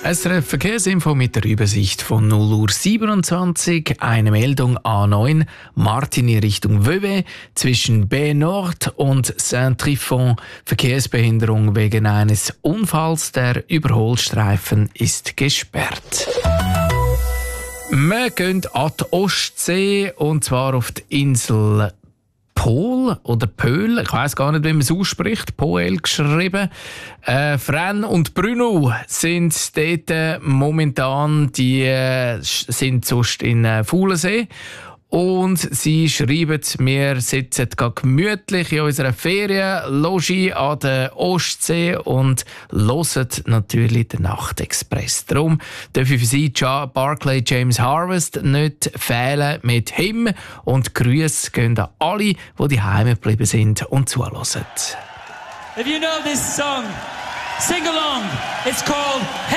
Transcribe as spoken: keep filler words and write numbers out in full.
S R F Verkehrsinfo mit der Übersicht von null Uhr siebenundzwanzig. Eine Meldung A neun, Martigny Richtung Vevey, zwischen B Nord und Saint-Trifon. Verkehrsbehinderung wegen eines Unfalls. Der Überholstreifen ist gesperrt. Wir gehen an die Ostsee, und zwar auf die Insel Pol oder Pöhl, ich weiss gar nicht, wie man es ausspricht, Poel geschrieben. Äh, Fran und Bruno sind dort momentan, die äh, sind sonst in äh, Faulensee. Und sie schreiben, wir sitzen gemütlich in unserer Ferienlogie an der Ostsee und hören natürlich den Nachtexpress. Darum darf ich für Sie Barclay James Harvest nicht fehlen mit «Him». Und Grüße gehen an alle, die daheim geblieben sind und zuhören. If you know this song, sing along. It's called